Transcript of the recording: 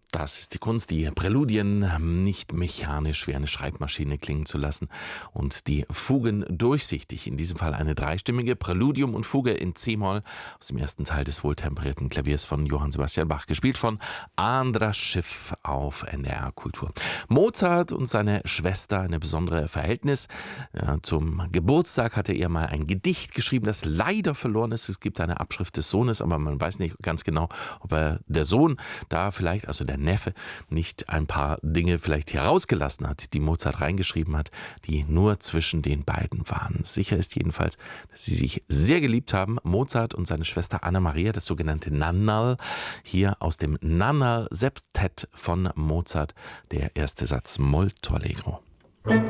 Das ist die Kunst, die Präludien nicht mechanisch wie eine Schreibmaschine klingen zu lassen und die Fugen durchsichtig. In diesem Fall eine dreistimmige Präludium und Fuge in C-Moll aus dem ersten Teil des wohltemperierten Klaviers von Johann Sebastian Bach, gespielt von Andras Schiff auf NDR Kultur. Mozart und seine Schwester, ein besonderes Verhältnis. Zum Geburtstag hatte er mal ein Gedicht geschrieben, das leider verloren ist. Es gibt eine Abschrift des Sohnes, aber man weiß nicht ganz genau, ob der Sohn da vielleicht, also der Neffe, nicht ein paar Dinge vielleicht herausgelassen hat, die Mozart reingeschrieben hat, die nur zwischen den beiden waren. Sicher ist jedenfalls, dass sie sich sehr geliebt haben. Mozart und seine Schwester Anna-Maria, das sogenannte Nannal, hier aus dem Nannal Septett von Mozart, der erste Satz Molto Allegro.